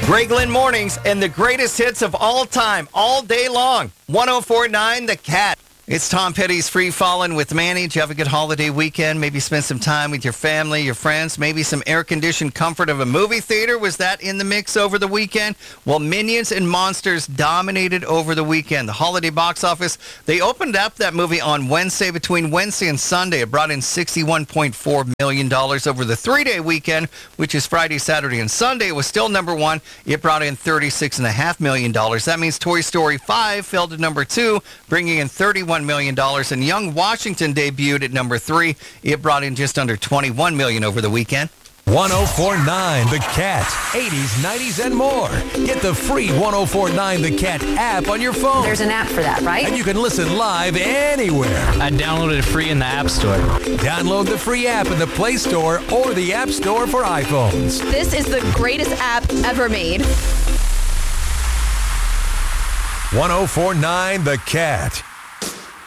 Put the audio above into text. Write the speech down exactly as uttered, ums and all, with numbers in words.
Greg Lynn Mornings and the greatest hits of all time, all day long. one oh four point nine The Cat. It's Tom Petty's Free Fallin' with Manny. Did you have a good holiday weekend? Maybe spend some time with your family, your friends, maybe some air-conditioned comfort of a movie theater. Was that in the mix over the weekend? Well, Minions and Monsters dominated over the weekend. The holiday box office, they opened up that movie on Wednesday. Between Wednesday and Sunday, it brought in sixty-one point four million dollars. Over the three-day weekend, which is Friday, Saturday, and Sunday, it was still number one. It brought in thirty-six point five million dollars. That means Toy Story five fell to number two, bringing in thirty-one million dollars. And Young Washington debuted at number three. It brought in just under twenty-one million dollars over the weekend. one oh four point nine The Cat. eighties, nineties, and more. Get the free one oh four point nine The Cat app on your phone. There's an app for that, right? And you can listen live anywhere. I downloaded it free in the App Store. Download the free app in the Play Store or the App Store for iPhones. This is the greatest app ever made. one oh four point nine The Cat.